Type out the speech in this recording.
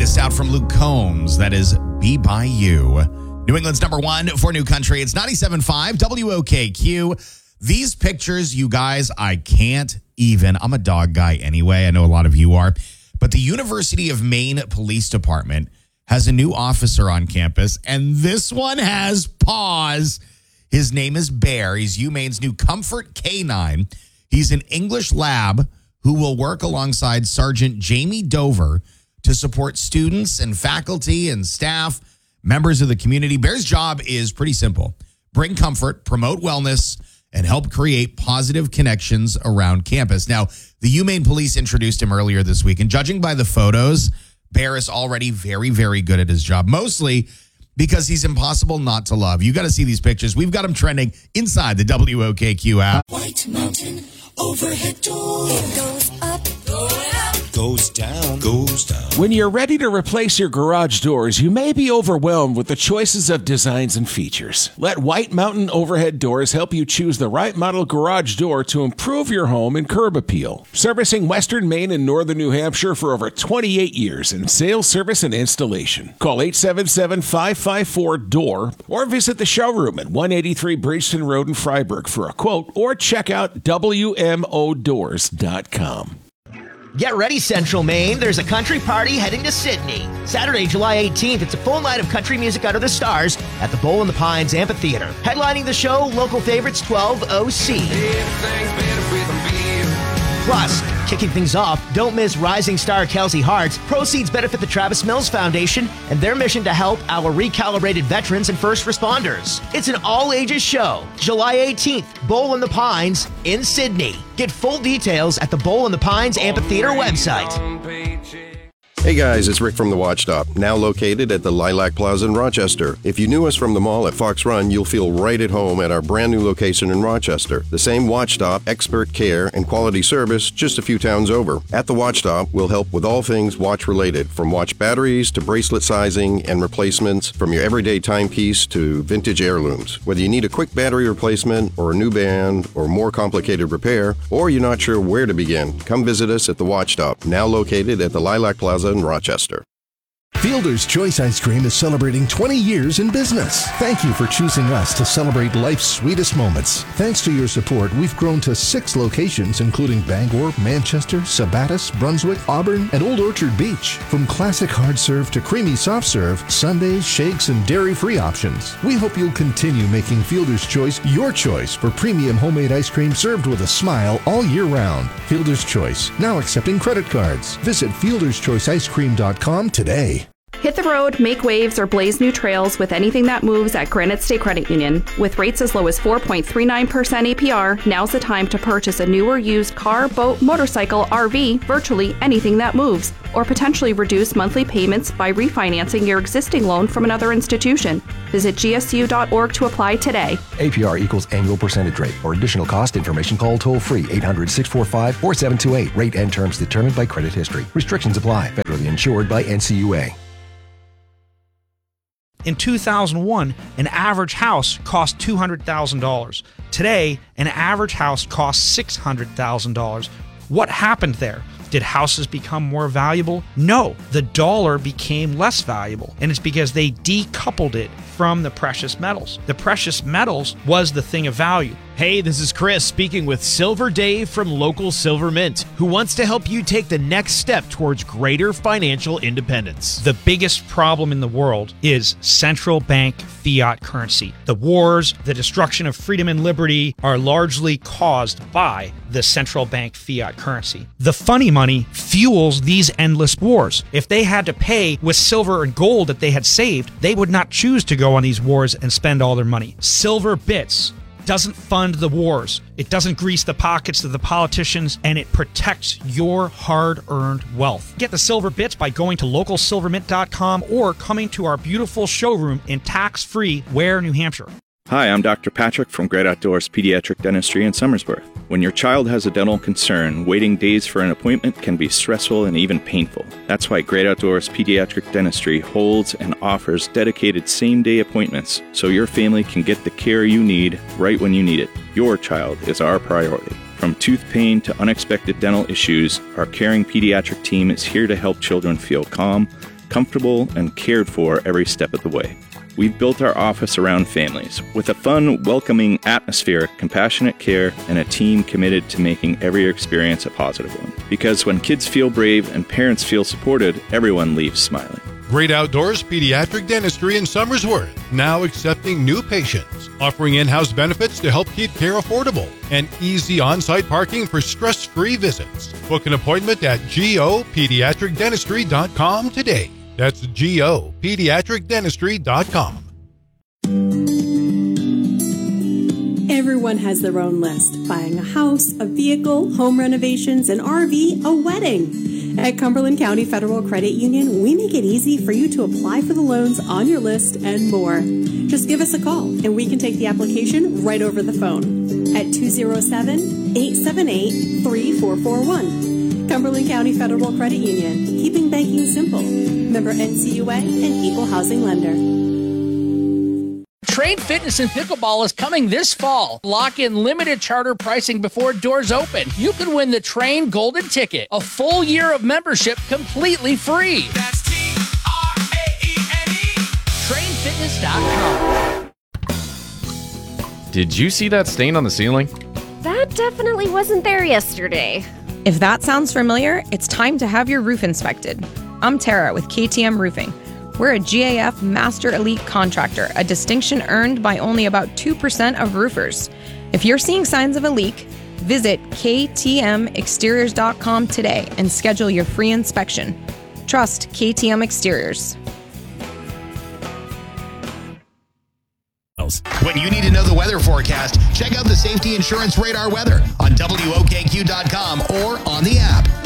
latest out from Luke Combs. That is Be By You. New England's number one for New Country. It's 97.5 WOKQ. These pictures, you guys, I can't even. I'm a dog guy anyway. I know a lot of you are. But the University of Maine Police Department has a new officer on campus, and this one has paws. His name is Bear. He's UMaine's new Comfort K9. He's an English lab who will work alongside Sergeant Jamie Dover to support students and faculty and staff, members of the community. Bear's job is pretty simple. Bring comfort, promote wellness, and help create positive connections around campus. Now, the UMaine Police introduced him earlier this week, and judging by the photos, Bear is already very, very good at his job, mostly because he's impossible not to love. You got to see these pictures. We've got him trending inside the WOKQ app. White Mountain overhead door. It goes up, going up. Goes down, goes down. When you're ready to replace your garage doors, you may be overwhelmed with the choices of designs and features. Let White Mountain Overhead Doors help you choose the right model garage door to improve your home and curb appeal. Servicing Western Maine and Northern New Hampshire for over 28 years in sales, service, and installation. Call 877-554-DOOR or visit the showroom at 183 Bridgeton Road in Freiburg for a quote, or check out WMOdoors.com. Get ready, Central Maine. There's a country party heading to Sydney. Saturday, July 18th, it's a full night of country music under the stars at the Bowl in the Pines Amphitheater. Headlining the show, local favorites 12 OC. Plus, kicking things off, don't miss rising star Kelsey Hartz. Proceeds benefit the Travis Mills Foundation and their mission to help our recalibrated veterans and first responders. It's an all-ages show. July 18th, Bowl in the Pines in Sydney. Get full details at the Bowl in the Pines Amphitheater website. Hey guys, it's Rick from The Watch Stop, now located at the Lilac Plaza in Rochester. If you knew us from the mall at Fox Run, you'll feel right at home at our brand new location in Rochester. The same Watch Stop, expert care, and quality service just a few towns over. At The Watch Stop, we'll help with all things watch related, from watch batteries to bracelet sizing and replacements, from your everyday timepiece to vintage heirlooms. Whether you need a quick battery replacement or a new band or more complicated repair, or you're not sure where to begin, come visit us at The Watch Stop, now located at the Lilac Plaza in Rochester. Fielder's Choice Ice Cream is celebrating 20 years in business. Thank you for choosing us to celebrate life's sweetest moments. Thanks to your support, we've grown to 6 locations, including Bangor, Manchester, Sabattus, Brunswick, Auburn, and Old Orchard Beach. From classic hard serve to creamy soft serve, sundaes, shakes, and dairy-free options. We hope you'll continue making Fielder's Choice your choice for premium homemade ice cream served with a smile all year round. Fielder's Choice, now accepting credit cards. Visit fielderschoiceicecream.com today. Hit the road, make waves, or blaze new trails with anything that moves at Granite State Credit Union. With rates as low as 4.39% APR, now's the time to purchase a new or used car, boat, motorcycle, RV, virtually anything that moves, or potentially reduce monthly payments by refinancing your existing loan from another institution. Visit gsu.org to apply today. APR equals annual percentage rate. For additional cost information, call toll-free 800-645-4728. Rate and terms determined by credit history. Restrictions apply. Federally insured by NCUA. In 2001, an average house cost $200,000. Today, an average house costs $600,000. What happened there? Did houses become more valuable? No, the dollar became less valuable, and it's because they decoupled it from the precious metals. The precious metals was the thing of value. Hey, this is Chris speaking with Silver Dave from Local Silver Mint, who wants to help you take the next step towards greater financial independence. The biggest problem in the world is central bank fiat currency. The wars, the destruction of freedom and liberty are largely caused by the central bank fiat currency. The funny money fuels these endless wars. If they had to pay with silver and gold that they had saved, they would not choose to go on these wars and spend all their money. Silver bits doesn't fund the wars. It doesn't grease the pockets of the politicians, and it protects your hard-earned wealth. Get the silver bits by going to localsilvermint.com or coming to our beautiful showroom in tax-free Ware, New Hampshire. Hi, I'm Dr. Patrick from Great Outdoors Pediatric Dentistry in Somersworth. When your child has a dental concern, waiting days for an appointment can be stressful and even painful. That's why Great Outdoors Pediatric Dentistry holds and offers dedicated same-day appointments so your family can get the care you need right when you need it. Your child is our priority. From tooth pain to unexpected dental issues, our caring pediatric team is here to help children feel calm, comfortable and cared for every step of the way. We've built our office around families with a fun, welcoming atmosphere, compassionate care, and a team committed to making every experience a positive one. Because when kids feel brave and parents feel supported, everyone leaves smiling. Great Outdoors Pediatric Dentistry in Somersworth, now accepting new patients, offering in-house benefits to help keep care affordable, and easy on-site parking for stress-free visits. Book an appointment at gopediatricdentistry.com today. That's gopediatricdentistry.com. Everyone has their own list. Buying a house, a vehicle, home renovations, an RV, a wedding. At Cumberland County Federal Credit Union, we make it easy for you to apply for the loans on your list and more. Just give us a call and we can take the application right over the phone at 207-878-3441. Cumberland County Federal Credit Union, keeping banking simple. Member NCUA and Equal Housing Lender. Train Fitness and Pickleball is coming this fall. Lock in limited charter pricing before doors open. You can win the Train Golden Ticket, a full year of membership completely free. That's TRAENE. TrainFitness.com. Did you see that stain on the ceiling? That definitely wasn't there yesterday. If that sounds familiar, it's time to have your roof inspected. I'm Tara with KTM Roofing. We're a GAF Master Elite Contractor, a distinction earned by only about 2% of roofers. If you're seeing signs of a leak, visit ktmexteriors.com today and schedule your free inspection. Trust KTM Exteriors. When you need to know the weather forecast, check out the Safety Insurance Radar weather on WOKQ.com or on the app.